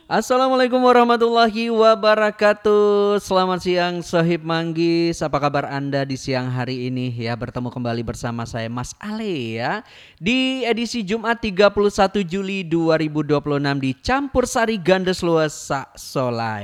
Assalamualaikum warahmatullahi wabarakatuh. Selamat siang Sohib Manggis. Apa kabar Anda di siang hari ini ya? Bertemu kembali bersama saya Mas Ale ya. Di edisi Jumat 31 Juli 2026 di Campur Sari Gandes Luas Sak Solai.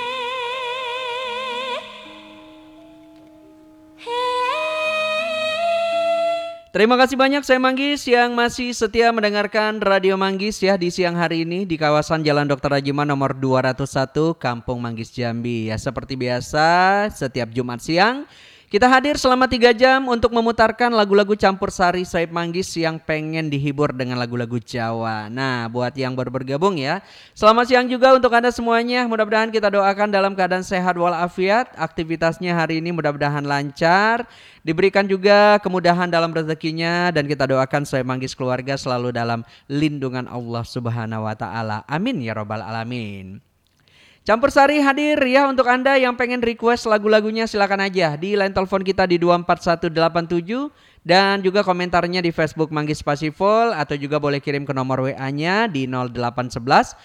Terima kasih banyak saya Manggis yang masih setia mendengarkan Radio Manggis ya di siang hari ini di kawasan Jalan Dr. Rajiman nomor 201 Kampung Manggis Jambi. Ya seperti biasa setiap Jumat siang kita hadir selama 3 jam untuk memutarkan lagu-lagu campur sari Sohib Manggis yang pengen dihibur dengan lagu-lagu Jawa. Nah buat yang baru bergabung ya, selamat siang juga untuk Anda semuanya. Mudah-mudahan kita doakan dalam keadaan sehat walafiat. Aktivitasnya hari ini mudah-mudahan lancar, diberikan juga kemudahan dalam rezekinya, dan kita doakan Sohib Manggis keluarga selalu dalam lindungan Allah Subhanahu wa taala. Amin ya rabbal alamin. Campur Sari hadir ya untuk Anda yang pengen request lagu-lagunya, silakan aja di line telepon kita di 24187 dan juga komentarnya di Facebook Manggis Pasifol, atau juga boleh kirim ke nomor WA-nya di 0811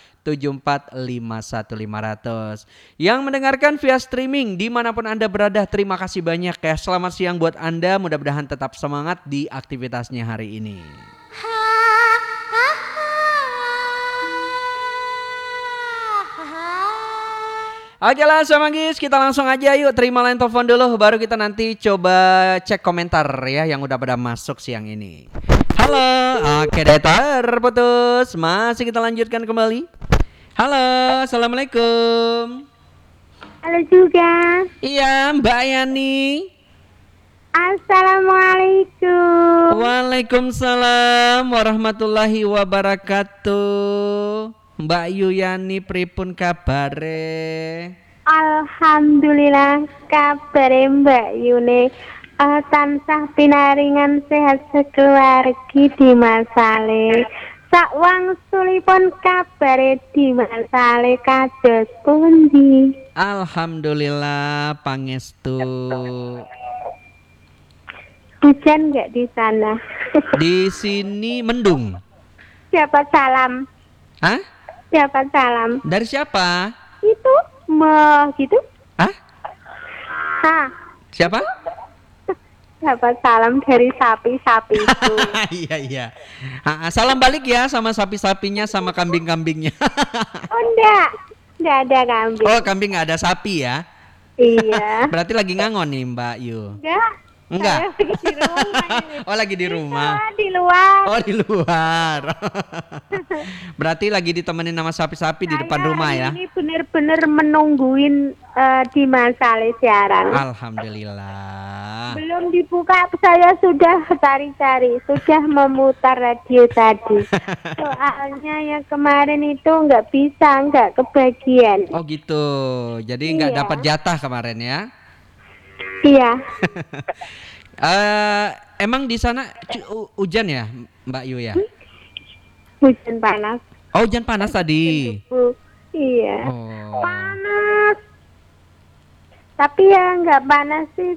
7451500. Yang mendengarkan via streaming dimanapun Anda berada, terima kasih banyak ya. Selamat siang buat Anda, mudah-mudahan tetap semangat di aktivitasnya hari ini. Oke lah Sohib Manggis, kita langsung aja yuk terima line telepon dulu, baru kita nanti coba cek komentar ya yang udah pada masuk siang ini. Halo, oke deh terputus, masih kita lanjutkan kembali. Halo, assalamualaikum. Halo juga. Iya Mbak Yani. Assalamualaikum. Waalaikumsalam warahmatullahi wabarakatuh. Mbak Yuyani pripun kabare? Alhamdulillah kabare Mbak Yune tansah pinaringan sehat sekeluargi di masale. Sakwangsulipun kabare di masale kados pundi? Alhamdulillah pangestu. Hujan nggak di sana? Di sini mendung. Siapa salam? Hah? Siapa salam? Dari siapa? Itu gitu? Hah? Hah? Siapa? Dapat salam dari sapi-sapi itu. Iya. Salam balik ya sama sapi-sapinya sama kambing-kambingnya. Oh enggak ada kambing. Oh kambing nggak ada sapi ya? Iya. Berarti lagi ngangon nih Mbak Yu. Enggak. Saya lagi di rumah ini. Oh lagi di rumah. Di luar. Oh di luar. Berarti lagi ditemenin sama sapi-sapi di depan rumah ya? Ini bener-bener menungguin di masale siaran. Alhamdulillah. Belum dibuka, saya sudah cari-cari, sudah memutar radio tadi. Soalnya yang kemarin itu nggak kebagian. Oh gitu. Jadi nggak dapat jatah kemarin ya? Iya. Emang di sana hujan ya Mbak Yu ya? Hujan panas. Oh hujan panas tadi. Iya. Oh. Panas. Tapi ya nggak panas sih.